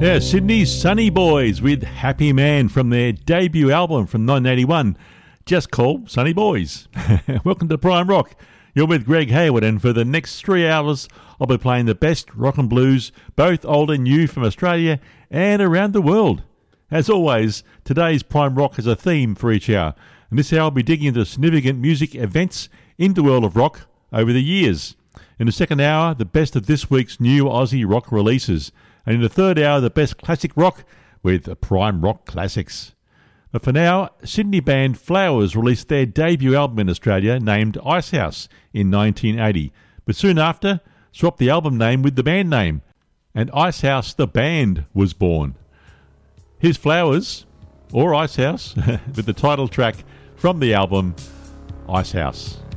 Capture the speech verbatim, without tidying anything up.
Yeah, Sydney's Sunny Boys with Happy Man from their debut album from nineteen eighty-one, just called Sunny Boys. Welcome to Prime Rock. You're with Greg Hayward, and for the next three hours I'll be playing the best rock and blues, both old and new, from Australia and around the world. As always, today's Prime Rock has a theme for each hour, and this hour I'll be digging into significant music events in the world of rock over the years. In the second hour, the best of this week's new Aussie rock releases. And in the third hour, the best classic rock with Prime Rock Classics. But for now, Sydney band Flowers released their debut album in Australia named Icehouse in nineteen eighty, but soon after swapped the album name with the band name, and Icehouse the Band was born. Here's Flowers, or Icehouse, with the title track from the album, Icehouse.